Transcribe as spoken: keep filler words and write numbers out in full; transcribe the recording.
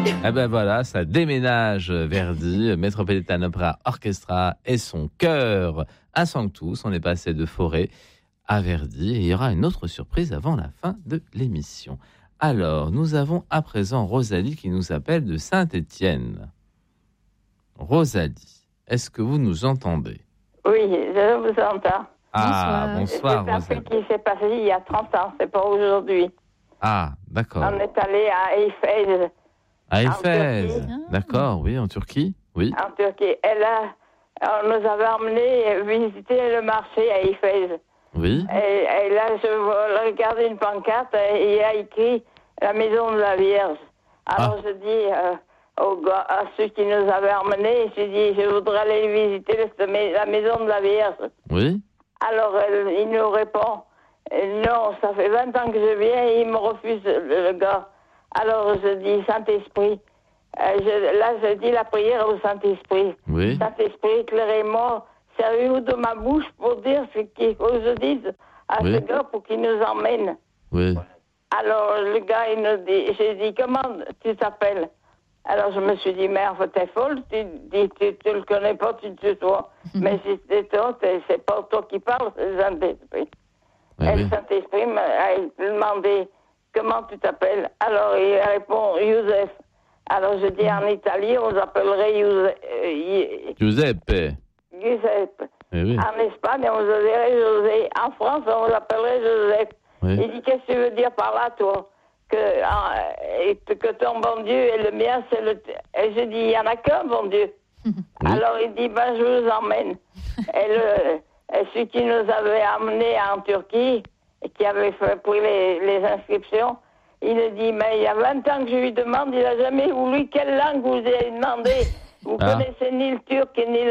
Eh ben voilà, ça déménage Verdi, Metropolitan Opera Orchestra et son chœur à Sanctus. On est passé de Forêt à Verdi et il y aura une autre surprise avant la fin de l'émission. Alors, nous avons à présent Rosalie qui nous appelle de Saint-Étienne. Rosalie, est-ce que vous nous entendez? Oui, je vous entends. Ah, bonsoir, bonsoir Rosalie. C'est un qui s'est passé il y a trente ans, c'est pas aujourd'hui. Ah, d'accord. On est allé à Éphèse. À Éphèse, d'accord, oui, en Turquie, oui. En Turquie. Et là, on nous avait emmené visiter le marché à Éphèse. Oui. Et, et là, je regardais une pancarte et il y a écrit la maison de la Vierge. Alors ah. je dis euh, aux gars, à ceux qui nous avaient emmenés, je dis, je voudrais aller visiter le, la maison de la Vierge. Oui. Alors euh, il nous répond, non, ça fait vingt ans que je viens et il me refuse le, le gars. Alors je dis, Saint-Esprit, euh, je, là je dis la prière au Saint-Esprit. Oui. Saint-Esprit, éclairez-moi, servez-vous de ma bouche pour dire ce qu'il faut que je dise à oui. ce gars pour qu'il nous emmène. Oui. Alors le gars, il nous dit, j'ai dit, comment tu t'appelles? Alors je me suis dit, merde, t'es folle, tu dis, tu, tu le connais pas, tu te tutoies. Mais si c'est toi, c'est pas toi qui parles, c'est le Saint-Esprit. Oui, et oui. le Saint-Esprit m'a demandé, comment tu t'appelles? Alors il répond, Youssef. Alors je dis, en Italie, on s'appellerait Youssef. Euh, Giuseppe. Giuseppe. Eh oui. En Espagne, on dirait José. En France, on l'appellerait Joseph. Oui. Il dit, qu'est-ce que tu veux dire par là, toi? Que, euh, que ton bon Dieu et le mien, c'est le... Et je dis, il n'y en a qu'un bon Dieu. Oui. Alors il dit, ben, je vous emmène. et, le, et celui qui nous avait amenés en Turquie, et qui avait fait pour les, les inscriptions, il a dit, mais il y a vingt ans que je lui demande, il n'a jamais voulu quelle langue vous avez demandé. Vous ah. connaissez ni le turc ni le